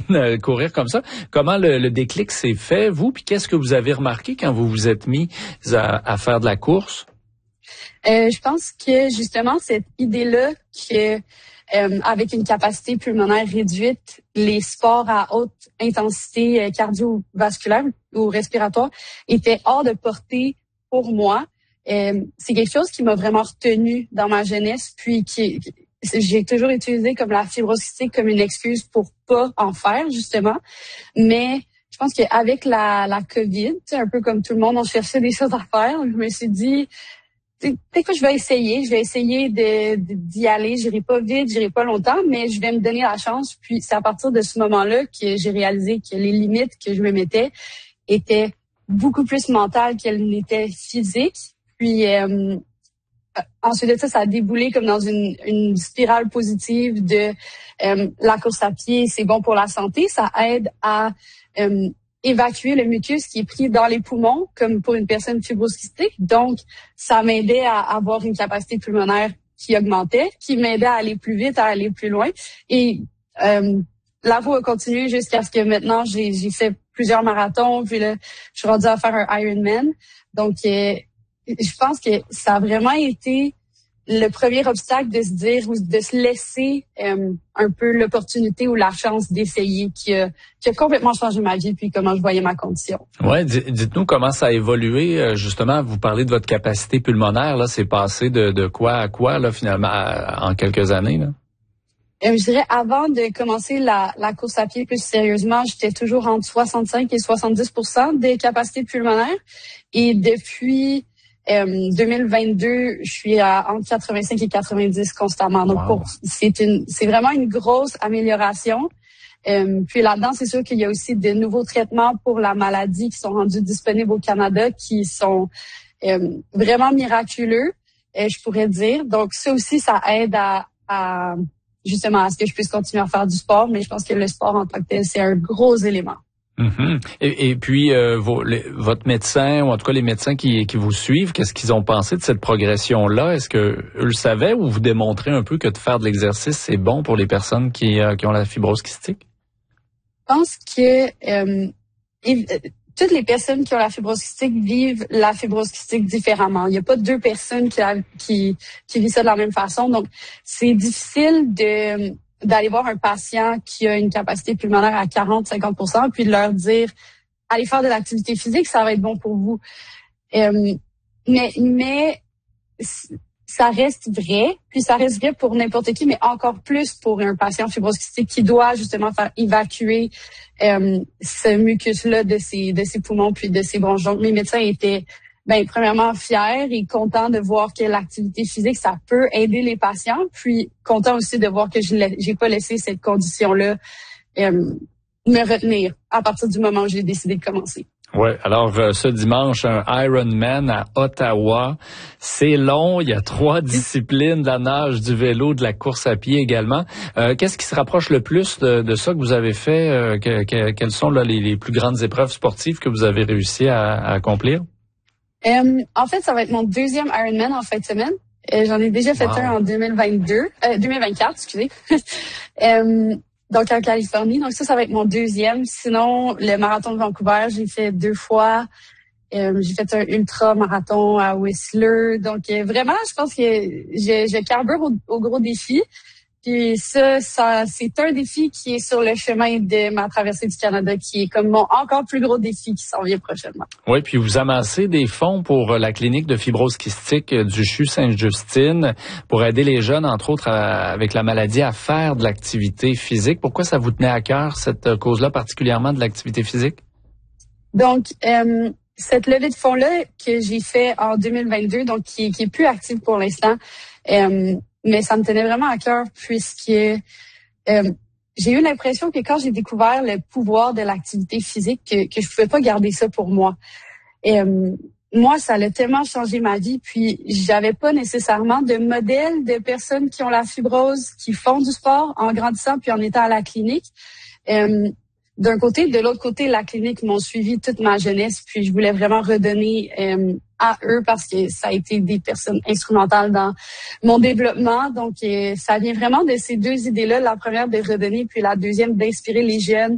courir comme ça. Comment le déclic s'est fait, vous, puis qu'est-ce que vous avez remarqué quand vous vous êtes mis à faire de la course? Je pense que justement cette idée-là que avec une capacité pulmonaire réduite, les sports à haute intensité cardiovasculaire ou respiratoire étaient hors de portée pour moi. C'est quelque chose qui m'a vraiment retenue dans ma jeunesse, puis j'ai toujours utilisé comme la fibrose cystique comme une excuse pour pas en faire, justement. Mais je pense qu'avec la COVID, un peu comme tout le monde, on cherchait des choses à faire. Je me suis dit, peut-être que je vais essayer d'y aller. J'irai pas vite, j'irai pas longtemps, mais je vais me donner la chance. Puis c'est à partir de ce moment-là que j'ai réalisé que les limites que je me mettais étaient beaucoup plus mentales qu'elles n'étaient physiques. Puis ensuite de ça, ça a déboulé comme dans une spirale positive de la course à pied, c'est bon pour la santé. Ça aide à évacuer le mucus qui est pris dans les poumons, comme pour une personne fibrocystique. Donc, ça m'aidait à avoir une capacité pulmonaire qui augmentait, qui m'aidait à aller plus vite, à aller plus loin. Et la roue a continué jusqu'à ce que maintenant, j'ai fait plusieurs marathons, puis là, je suis rendue à faire un Ironman. Donc, je pense que ça a vraiment été le premier obstacle de se dire ou de se laisser un peu l'opportunité ou la chance d'essayer qui a complètement changé ma vie puis comment je voyais ma condition. Ouais, dites-nous comment ça a évolué justement. Vous parlez de votre capacité pulmonaire, là, c'est passé de quoi à quoi là finalement en quelques années là? Je dirais avant de commencer la course à pied plus sérieusement, j'étais toujours entre 65 et 70% des capacités pulmonaires et depuis 2022, je suis entre 85 et 90 constamment. Donc, wow. C'est vraiment une grosse amélioration. Puis là-dedans, c'est sûr qu'il y a aussi de nouveaux traitements pour la maladie qui sont rendus disponibles au Canada, qui sont vraiment miraculeux, je pourrais dire. Donc, ça aussi, ça aide à justement à ce que je puisse continuer à faire du sport. Mais je pense que le sport en tant que tel, c'est un gros élément. Mm-hmm. Et puis votre médecin ou en tout cas les médecins qui vous suivent, qu'est-ce qu'ils ont pensé de cette progression-là? Est-ce que eux le savaient ou vous démontrez un peu que de faire de l'exercice c'est bon pour les personnes qui ont la fibrose kystique? Je pense que toutes les personnes qui ont la fibrose kystique vivent la fibrose kystique différemment. Il n'y a pas deux personnes qui vivent ça de la même façon. Donc c'est difficile d'aller voir un patient qui a une capacité pulmonaire à 40-50%, puis de leur dire « Allez faire de l'activité physique, ça va être bon pour vous ». Mais ça reste vrai, puis ça reste vrai pour n'importe qui, mais encore plus pour un patient fibrose kystique qui doit justement faire évacuer ce mucus-là de ses poumons puis de ses bronches. Donc, mes médecins étaient premièrement fiers et contents de voir que l'activité physique, ça peut aider les patients, puis contents aussi de voir que j'ai pas laissé cette condition-là me retenir à partir du moment où j'ai décidé de commencer. Ouais, alors ce dimanche, un Ironman à Ottawa, c'est long, il y a 3 disciplines, de la nage, du vélo, de la course à pied également. Qu'est-ce qui se rapproche le plus de ça que vous avez fait? Quelles sont là, les plus grandes épreuves sportives que vous avez réussi à accomplir? En fait, ça va être mon deuxième Ironman en fin de semaine. J'en ai déjà fait un en 2024, excusez. Donc en Californie. Donc ça va être mon deuxième. Sinon, le marathon de Vancouver, j'ai fait 2 fois. J'ai fait un ultra-marathon à Whistler. Donc vraiment, je pense que je carbure au gros défi. Puis ça, c'est un défi qui est sur le chemin de ma traversée du Canada, qui est comme mon encore plus gros défi qui s'en vient prochainement. Oui, puis vous amassez des fonds pour la clinique de fibrose kystique du CHU Sainte-Justine pour aider les jeunes, entre autres, avec la maladie, à faire de l'activité physique. Pourquoi ça vous tenait à cœur, cette cause-là, particulièrement de l'activité physique? Donc, cette levée de fonds-là que j'ai fait en 2022, donc qui est plus active pour l'instant, mais ça me tenait vraiment à cœur puisque j'ai eu l'impression que quand j'ai découvert le pouvoir de l'activité physique, que je pouvais pas garder ça pour moi. Moi, ça a tellement changé ma vie, puis j'avais pas nécessairement de modèle de personnes qui ont la fibrose, qui font du sport en grandissant puis en étant à la clinique. D'un côté, de l'autre côté, la clinique m'ont suivi toute ma jeunesse, puis je voulais vraiment redonner à eux parce que ça a été des personnes instrumentales dans mon développement. Donc, ça vient vraiment de ces deux idées-là. La première, de redonner, puis la deuxième, d'inspirer les jeunes